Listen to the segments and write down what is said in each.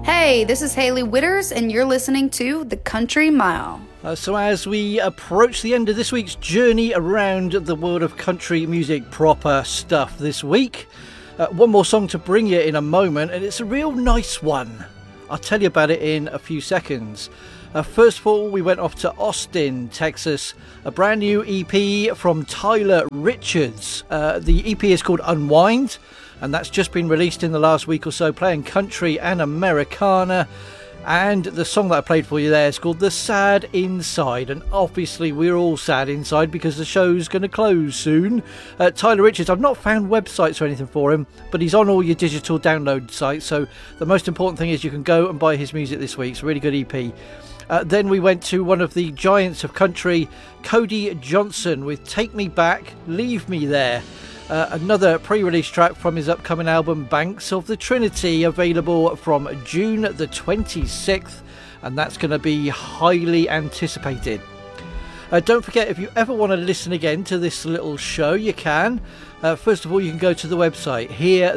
Hey, this is Haley Witters, and you're listening to The Country Mile. So as we approach the end of this week's journey around the world of country music, proper stuff this week, one more song to bring you in a moment, and it's a real nice one. I'll tell you about it in a few seconds. First of all, we went off to Austin, Texas, a brand new EP from Tyler Richards. The EP is called Unwind, and that's just been released in the last week or so, playing country and Americana. And the song that I played for you there is called The Sad Inside, and obviously we're all sad inside because the show's going to close soon. Tyler Richards, I've not found websites or anything for him, but he's on all your digital download sites, so the most important thing is you can go and buy his music this week. It's a really good EP. Then we went to one of the giants of country, Cody Johnson, with Take Me Back, Leave Me There. Another pre-release track from his upcoming album Banks of the Trinity, available from June the 26th, and that's going to be highly anticipated. Don't forget, if you ever want to listen again to this little show, you can. First of all, you can go to the website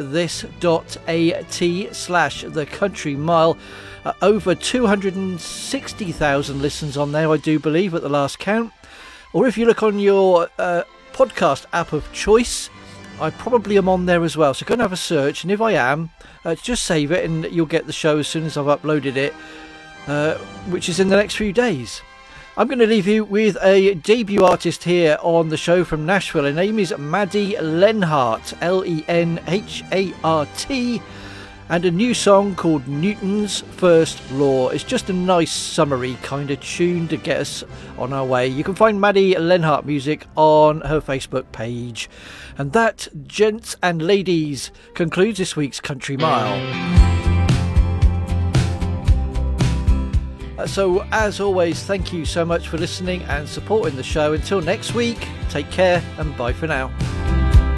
hearthis.at/The Country Mile. Over 260,000 listens on there, I do believe, at the last count. Or if you look on your podcast app of choice, I probably am on there as well, so go and have a search, and if I am, just save it and you'll get the show as soon as I've uploaded it, which is in the next few days. I'm going to leave you with a debut artist here on the show from Nashville. Her name is Maddie Lenhart, Lenhart, and a new song called Newton's First Law. It's just a nice summery kind of tune to get us on our way. You can find Maddie Lenhart music on her Facebook page. And that, gents and ladies, concludes this week's Country Mile. So, as always, thank you so much for listening and supporting the show. Until next week, take care and bye for now.